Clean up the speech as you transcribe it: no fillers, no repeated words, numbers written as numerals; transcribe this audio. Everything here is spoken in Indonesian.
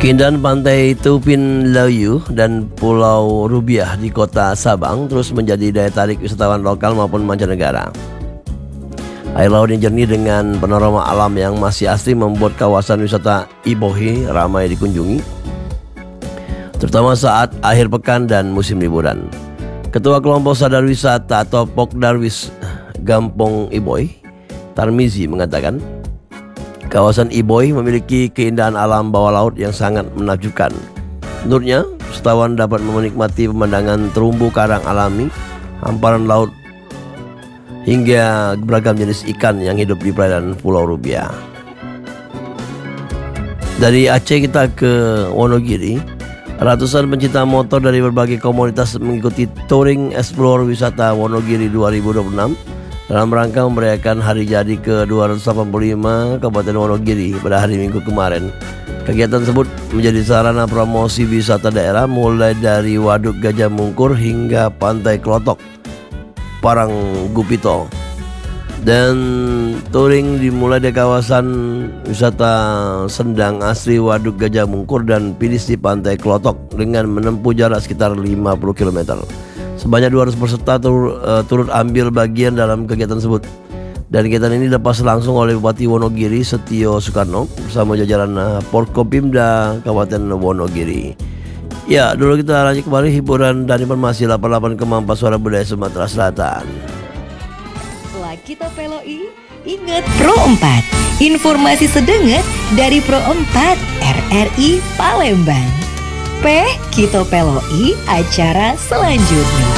Keindahan pantai Tupin Layu dan Pulau Rubiah di kota Sabang terus menjadi daya tarik wisatawan lokal maupun mancanegara. Air laut yang jernih dengan panorama alam yang masih asri membuat kawasan wisata Ibohe ramai dikunjungi, terutama saat akhir pekan dan musim liburan. Ketua Kelompok Sadar Wisata atau Pokdarwis Gampong Ibohe, Tarmizi, mengatakan kawasan Ibohe memiliki keindahan alam bawah laut yang sangat menakjubkan. Menurutnya, wisatawan dapat menikmati pemandangan terumbu karang alami, hamparan laut, hingga beragam jenis ikan yang hidup di perairan Pulau Rubiah. Dari Aceh kita ke Wonogiri, ratusan pencinta motor dari berbagai komunitas mengikuti Touring Explore Wisata Wonogiri 2026 dalam rangka merayakan hari jadi ke-285 Kabupaten Wonogiri pada hari Minggu kemarin. Kegiatan tersebut menjadi sarana promosi wisata daerah mulai dari Waduk Gajah Mungkur hingga Pantai Klotok, Paranggupito. Dan touring dimulai dari kawasan wisata Sendang Asri Waduk Gajah Mungkur dan finish di Pantai Klotok dengan menempuh jarak sekitar 50 km. Sebanyak 200 peserta turut ambil bagian dalam kegiatan tersebut. Dan kegiatan ini dilepas langsung oleh Bupati Wonogiri Setio Soekarno bersama jajaran Porkopimda Kabupaten Wonogiri. Ya, dulu kita lanjut kembali hiburan dan informasi 88,4 Suara Budaya Sumatera Selatan. Setelah kita peloi, ingat Pro 4. Informasi sedenget dari Pro 4 RRI Palembang. Kita peloi acara selanjutnya.